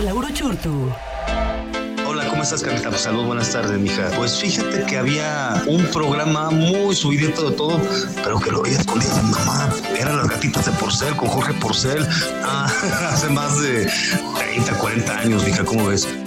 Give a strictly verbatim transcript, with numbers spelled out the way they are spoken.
Laura Churtu. Hola, ¿cómo estás, Carlita? Pues salud, buenas tardes, mija. Pues fíjate que había un programa muy subidito de todo, pero que lo veías con mi mamá. Eran Las Gatitas de Porcel, con Jorge Porcel. Ah, hace más de treinta, cuarenta años, mija, ¿cómo ves?